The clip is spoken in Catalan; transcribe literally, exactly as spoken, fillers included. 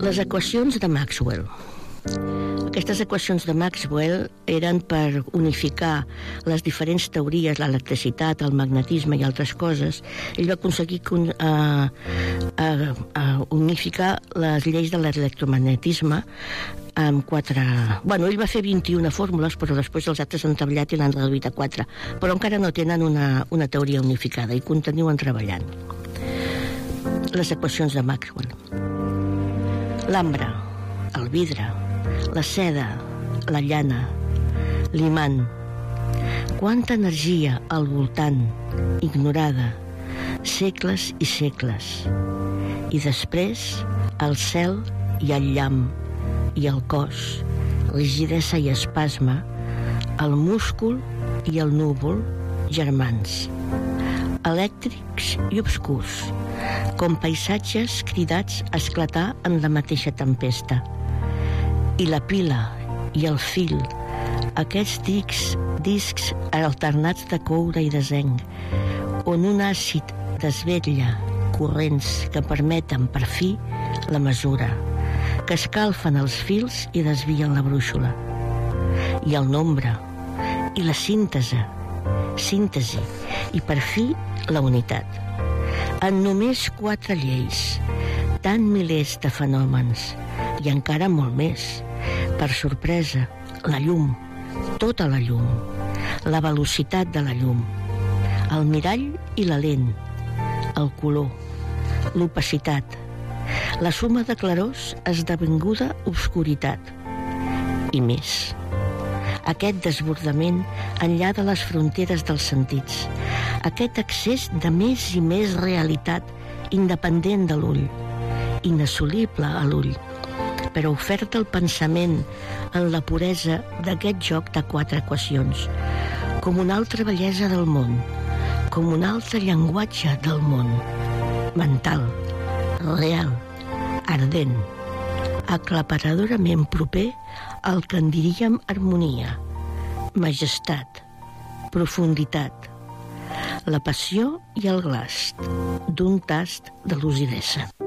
Les equacions de Maxwell. Aquestes equacions de Maxwell eren per unificar les diferents teories, l'electricitat, el magnetisme i altres coses. Ell va aconseguir uh, uh, uh, unificar les lleis de l'electromagnetisme amb quatre... Bueno, ell va fer vint-i-una fórmules, però després els altres han treballat i l'han reduït a quatre. Però encara no tenen una, una teoria unificada i continuen treballant. Les equacions de Maxwell. L'ambre, el vidre, la seda, la llana, l'imant. Quanta energia al voltant, ignorada, segles i segles. I després, el cel i el llamp, i el cos, rigidesa i espasme, el múscul i el núvol, germans. Elèctrics i obscurs, com paisatges cridats a esclatar en la mateixa tempesta. I la pila i el fil, aquests discs, discs alternats de coure i de zinc, on un àcid desvetlla corrents que permeten per fi la mesura, que escalfen els fils i desvien la brúixola. I el nombre, i la síntesi, síntesi, i per fi la unitat. En només quatre lleis, tant milers de fenòmens, i encara molt més. Per sorpresa, la llum, tota la llum, la velocitat de la llum, el mirall i la lent, el color, l'opacitat, la suma de clarors esdevinguda obscuritat, i més. Aquest desbordament enllà de les fronteres dels sentits, aquest accés de més i més realitat independent de l'ull, inassolible a l'ull, però oferta al pensament en la puresa d'aquest joc de quatre equacions, com una altra bellesa del món, com un altre llenguatge del món, mental, real, ardent, aclaparadorament proper al que en diríem harmonia, majestat, profunditat, la passió i el glast d'un tast de lucidesa.